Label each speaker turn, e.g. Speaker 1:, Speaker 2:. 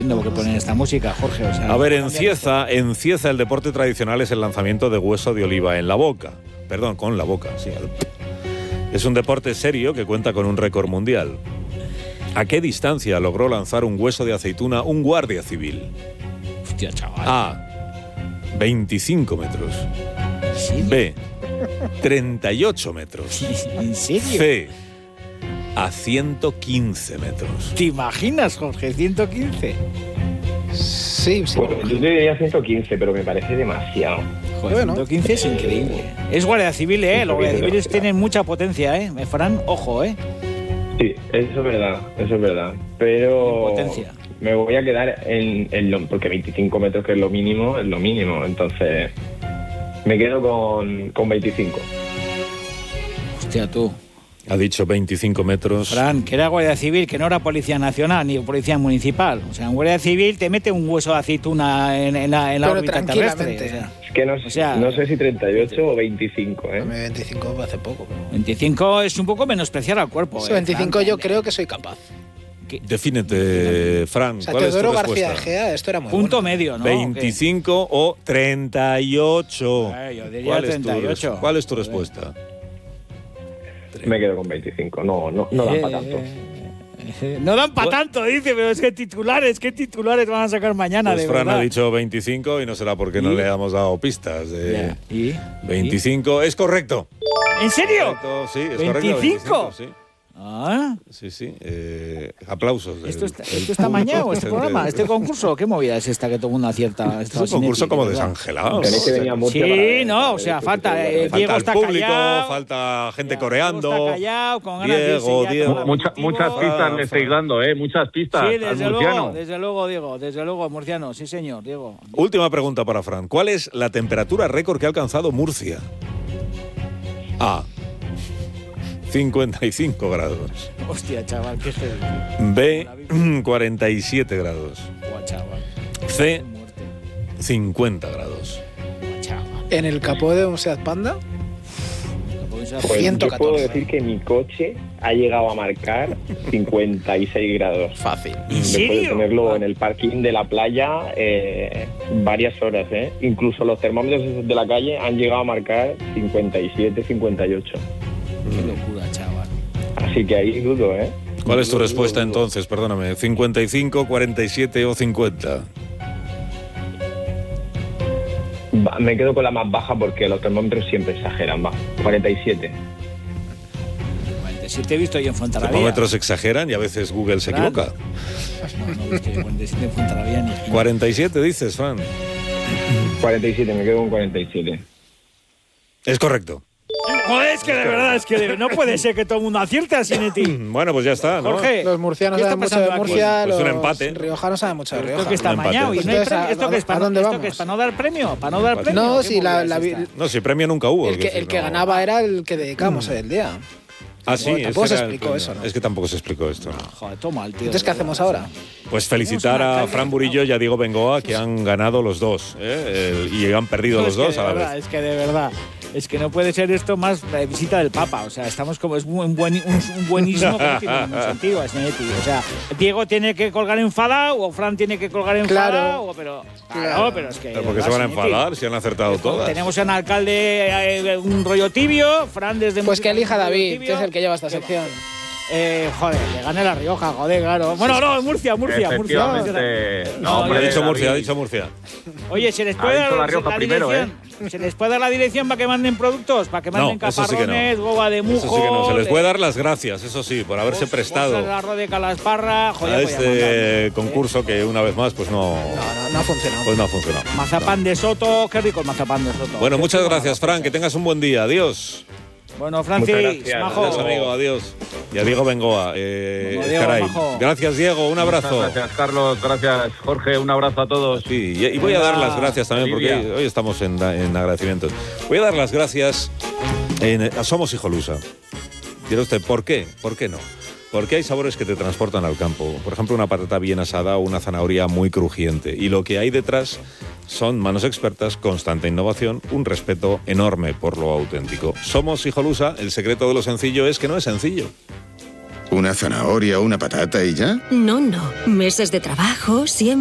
Speaker 1: No, que ponen esta música, Jorge. O sea,
Speaker 2: a ver, en Cieza el deporte tradicional es el lanzamiento de hueso de oliva en la boca. Perdón, con la boca, sí. Es un deporte serio que cuenta con un récord mundial. ¿A qué distancia logró lanzar un hueso de aceituna un guardia civil?
Speaker 1: Hostia, chaval.
Speaker 2: A. 25 metros.
Speaker 1: ¿Sí?
Speaker 2: B. 38 metros.
Speaker 1: ¿En serio?
Speaker 2: C. A 115 metros.
Speaker 1: ¿Te imaginas, Jorge? 115.
Speaker 3: Sí.
Speaker 4: Bueno, yo diría 115, pero me parece demasiado.
Speaker 1: Joder,
Speaker 3: Bueno.
Speaker 1: 115 es increíble. Es guardia civil, ¿eh? Los guardias civiles tienen mucha potencia, ¿eh? Fran, ojo, ¿eh?
Speaker 4: Sí, eso es verdad. Pero
Speaker 1: Potencia.
Speaker 4: me voy a quedar en lo... Porque 25 metros, que es lo mínimo. Entonces, me quedo con 25.
Speaker 1: Hostia, tú.
Speaker 2: Ha dicho 25 metros.
Speaker 1: Fran, que era guardia civil, que no era policía nacional ni policía municipal. O sea, en guardia civil te mete un hueso de aceituna en la
Speaker 3: Pero
Speaker 1: órbita terrestre.
Speaker 3: tranquilamente.
Speaker 1: O sea,
Speaker 4: Es que no sé si 38 o 25, ¿eh?
Speaker 3: 25 hace poco. Pero...
Speaker 1: 25 es un poco menospreciar al cuerpo.
Speaker 3: Sí, 25
Speaker 1: Fran,
Speaker 3: yo creo que soy capaz.
Speaker 2: Defínete, Fran.
Speaker 3: O sea,
Speaker 2: ¿Cuál es tu
Speaker 3: Teodoro García
Speaker 2: respuesta?
Speaker 3: Egea, esto era muy
Speaker 1: Punto
Speaker 3: bueno.
Speaker 1: medio, ¿no?
Speaker 2: 25 o 38.
Speaker 1: Yo diría
Speaker 2: ¿Cuál es tu
Speaker 1: 38.
Speaker 2: ¿Cuál es tu respuesta?
Speaker 4: Me quedo con 25. No dan para tanto.
Speaker 1: No dan para tanto, dice, pero es que titulares van a sacar mañana,
Speaker 2: Pues
Speaker 1: de
Speaker 2: Fran
Speaker 1: verdad.
Speaker 2: ha dicho 25 y no será porque no le hemos dado pistas.
Speaker 1: Ya. ¿Y?
Speaker 2: 25 es correcto.
Speaker 1: ¿En serio?
Speaker 2: Correcto, sí, es
Speaker 1: 25.
Speaker 2: correcto. 25, sí.
Speaker 1: Ah,
Speaker 2: Sí. Aplausos.
Speaker 1: ¿Esto está mañado, este programa, este concurso? ¿Qué movida es esta que todo el mundo acierta?
Speaker 2: Es un concurso como desangelado.
Speaker 4: Tenéis que venir a Murcia
Speaker 1: Sí,
Speaker 4: para-
Speaker 1: o sea, falta
Speaker 2: Falta
Speaker 1: Diego
Speaker 2: el
Speaker 1: está
Speaker 2: público,
Speaker 1: callado.
Speaker 2: falta gente
Speaker 1: Diego
Speaker 2: coreando.
Speaker 1: está callado, con ganas de irse
Speaker 2: Diego,
Speaker 1: ya
Speaker 2: Diego.
Speaker 1: con
Speaker 5: Muchas pistas le estáis dando, muchas pistas
Speaker 1: Sí,
Speaker 5: al murciano.
Speaker 1: desde luego, Diego, desde luego, murciano, sí señor, Diego.
Speaker 2: Última pregunta para Fran. ¿Cuál es la temperatura récord que ha alcanzado Murcia? A. 55 grados.
Speaker 1: Hostia, chaval, qué heavy.
Speaker 2: B. 47 grados.
Speaker 1: Buah, chaval.
Speaker 2: C.
Speaker 1: Muerte.
Speaker 2: 50 grados.
Speaker 1: Buah, chaval.
Speaker 3: En el capó de un Seat Panda,
Speaker 4: Pues
Speaker 3: 114.
Speaker 4: yo puedo decir que mi coche ha llegado a marcar 56 grados.
Speaker 3: fácil.
Speaker 1: ¿En
Speaker 4: Después de
Speaker 1: serio?
Speaker 4: tenerlo en el parking de la playa varias horas, ¿eh? Incluso los termómetros esos de la calle han llegado a marcar 57, 58.
Speaker 1: Qué locura, chaval.
Speaker 4: Así que ahí dudo, ¿eh?
Speaker 2: ¿Cuál es tu
Speaker 4: Dudo,
Speaker 2: respuesta
Speaker 4: dudo.
Speaker 2: entonces? Perdóname. ¿55, 47 o 50?
Speaker 4: Me quedo con la más baja porque los termómetros siempre exageran, va. 47.
Speaker 1: 47 he visto yo en
Speaker 2: Los
Speaker 1: Fuenterrabía.
Speaker 2: termómetros exageran y a veces Google se
Speaker 1: Claro.
Speaker 2: equivoca.
Speaker 1: No he visto yo 47 en Fuenterrabía ni
Speaker 2: 47 dices, Fran.
Speaker 4: 47, me quedo con 47.
Speaker 2: Es correcto.
Speaker 1: Joder, es que de verdad, no puede ser que todo el mundo acierte así en ti.
Speaker 2: Bueno, pues ya está, ¿no?
Speaker 1: Jorge,
Speaker 3: Los murcianos
Speaker 1: ¿qué está
Speaker 3: saben mucho de
Speaker 1: pasando aquí?
Speaker 3: Murcia,
Speaker 2: Pues un
Speaker 3: los
Speaker 2: empate.
Speaker 3: riojanos saben mucho de
Speaker 1: Esto
Speaker 3: Rioja.
Speaker 1: que está
Speaker 2: Un empate.
Speaker 1: mañado y no hay
Speaker 3: Entonces,
Speaker 1: premio. ¿Esto qué es?
Speaker 3: ¿a dónde
Speaker 1: ¿Esto
Speaker 3: vamos?
Speaker 1: qué es? ¿Para no dar premio? ¿Para no dar premio?
Speaker 3: No,
Speaker 1: ¿Qué
Speaker 3: sí,
Speaker 1: movida
Speaker 3: la
Speaker 1: es esta?
Speaker 2: No, si premio nunca hubo.
Speaker 3: El
Speaker 2: quiero
Speaker 3: que
Speaker 2: decir, no.
Speaker 3: ganaba era el que dedicamos el día.
Speaker 2: Ah, sí,
Speaker 3: Bueno, tampoco
Speaker 2: ese
Speaker 3: se
Speaker 2: era el
Speaker 3: explicó
Speaker 2: premio.
Speaker 3: eso, ¿no?
Speaker 2: Es que tampoco se explicó esto.
Speaker 1: Joder, toma el tío.
Speaker 3: Entonces, ¿qué hacemos ahora?
Speaker 2: Pues felicitar a Fran Burillo y a Diego Bengoa, que han ganado los dos, y han perdido los dos a la vez.
Speaker 1: Es que de verdad, es que no puede ser esto más visita del Papa. O sea, estamos como es un buenismo que no tiene ningún sentido, Snetti. O sea, Diego tiene que colgar enfadado o Fran tiene que colgar enfadado,
Speaker 3: Claro.
Speaker 1: pero
Speaker 3: Claro.
Speaker 1: pero es que
Speaker 2: ¿Pero por qué se van a enfadar si han acertado todas?
Speaker 1: Tenemos un alcalde un rollo tibio, Fran desde
Speaker 3: Pues que elija
Speaker 1: un rollo
Speaker 3: David,
Speaker 1: tibio.
Speaker 3: que es el que lleva esta sección.
Speaker 1: Joder, le gane La Rioja, joder, claro. Bueno, no, Murcia.
Speaker 5: Efectivamente.
Speaker 1: No,
Speaker 5: No, hombre,
Speaker 2: Ha dicho
Speaker 5: David.
Speaker 2: Murcia, ha dicho Murcia.
Speaker 1: Oye, ¿se les puede
Speaker 5: Ha dicho
Speaker 1: dar
Speaker 5: La Rioja primero,
Speaker 1: dirección? ¿Se les puede dar la dirección para que manden productos? ¿Para que manden
Speaker 2: No, eso sí que no.
Speaker 1: caparrones, goba de mujo?
Speaker 2: Eso sí que no. Se les puede dar las gracias, eso sí, por haberse prestado
Speaker 1: El arroz de Calasparra, joder,
Speaker 2: a
Speaker 1: voy a mandar.
Speaker 2: este concurso que una vez más pues no
Speaker 3: No ha funcionado.
Speaker 2: ha funcionado.
Speaker 1: Mazapán de Soto, qué rico el mazapán de Soto.
Speaker 2: Bueno,
Speaker 1: Qué
Speaker 2: muchas
Speaker 1: rico
Speaker 2: gracias, Fran, que tengas un buen día. Adiós.
Speaker 1: Bueno, Francis,
Speaker 4: Muchas gracias.
Speaker 1: majo.
Speaker 2: Adiós, amigo, adiós. Y a Diego Bengoa.
Speaker 1: Diego,
Speaker 2: caray.
Speaker 1: majo.
Speaker 2: Gracias, Diego, un abrazo.
Speaker 5: Gracias, Carlos. Gracias, Jorge. Un abrazo a todos.
Speaker 2: Sí, y voy a dar las gracias también, porque
Speaker 5: Olivia.
Speaker 2: hoy estamos en agradecimientos. Voy a dar las gracias a Somos Hijolusa. Dirá usted, ¿por qué? ¿Por qué no? Porque hay sabores que te transportan al campo. Por ejemplo, una patata bien asada o una zanahoria muy crujiente. Y lo que hay detrás son manos expertas, constante innovación, un respeto enorme por lo auténtico. Somos Hijolusa, el secreto de lo sencillo es que no es sencillo.
Speaker 6: ¿Una zanahoria o una patata y ya?
Speaker 7: No, meses de trabajo, siempre.